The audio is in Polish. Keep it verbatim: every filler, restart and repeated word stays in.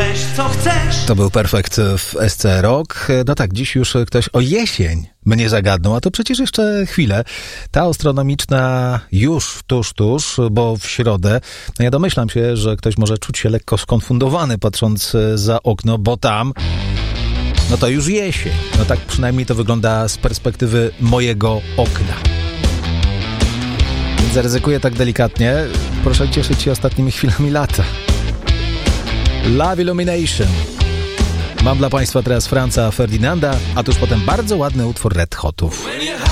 weź co chcesz. To był Perfekt w S C Rock. No tak, dziś już ktoś o jesień mnie zagadnął, a to przecież jeszcze chwilę. Ta astronomiczna już tuż, tuż, bo w środę. No ja domyślam się, że ktoś może czuć się lekko skonfundowany patrząc za okno, bo tam no to już jesień. No tak przynajmniej to wygląda z perspektywy mojego okna. Więc zaryzykuję tak delikatnie. Proszę cieszyć się ostatnimi chwilami lata. Love Illumination. Mam dla Państwa teraz Franza Ferdinanda, a tuż potem bardzo ładny utwór Red Hotów.